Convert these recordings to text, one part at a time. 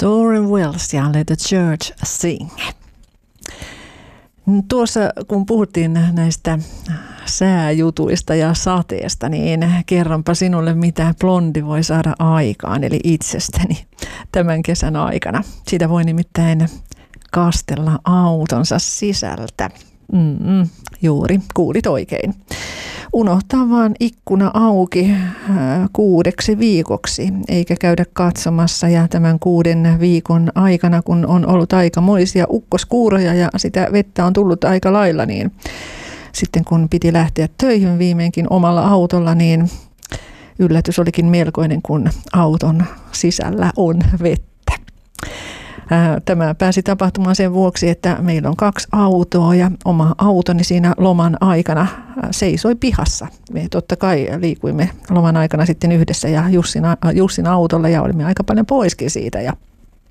Tauren Wells ja Let the Church Sing. Tuossa kun puhuttiin näistä sääjutuista ja sateesta, niin kerronpa sinulle, mitä Blondi voi saada aikaan, eli itsestäni tämän kesän aikana. Siitä voi nimittäin kastella autonsa sisältä. Juuri, kuulit oikein. Unohtaa vaan ikkuna auki 6 viikoksi, eikä käydä katsomassa. Ja tämän 6 viikon aikana, kun on ollut aikamoisia ukkoskuuroja ja sitä vettä on tullut aika lailla, niin sitten kun piti lähteä töihin viimeinkin omalla autolla, niin yllätys olikin melkoinen, kun auton sisällä on vettä. Tämä pääsi tapahtumaan sen vuoksi, että meillä on 2 autoa ja oma autoni siinä loman aikana seisoi pihassa. Me totta kai liikuimme loman aikana sitten yhdessä ja Jussin autolla ja olimme aika paljon poiskin siitä. Ja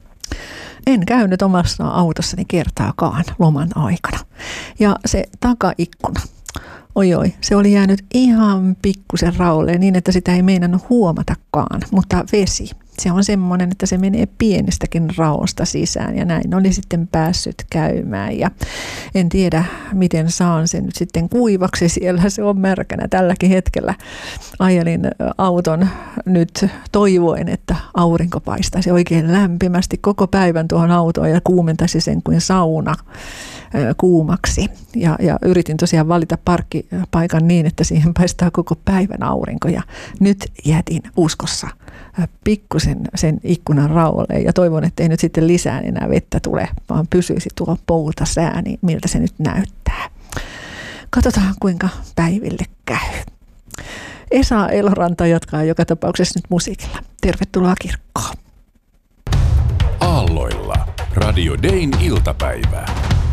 en käynyt omassa autossani kertaakaan loman aikana. Ja se takaikkuna, se oli jäänyt ihan pikkusen raolleen niin, että sitä ei meinannut huomatakaan, mutta vesi. Se on semmoinen, että se menee pienestäkin raosta sisään ja näin oli sitten päässyt käymään ja en tiedä miten saan sen nyt sitten kuivaksi, siellä se on märkänä tälläkin hetkellä. Ajelin auton nyt toivoen, että aurinko paistaisi oikein lämpimästi koko päivän tuohon autoon ja kuumentaisi sen kuin sauna kuumaksi ja yritin tosiaan valita parkkipaikan niin, että siihen paistaa koko päivän aurinko ja nyt jätin uskossa pikkusen sen ikkunan raolle ja toivon, että ei nyt sitten lisää enää vettä tule, vaan pysyisi tuo poutasää, niin miltä se nyt näyttää. Katsotaan kuinka päiville käy. Esa Eloranta jatkaa joka tapauksessa nyt musiikilla. Tervetuloa kirkkoon. Aalloilla Radio Dayn iltapäivää.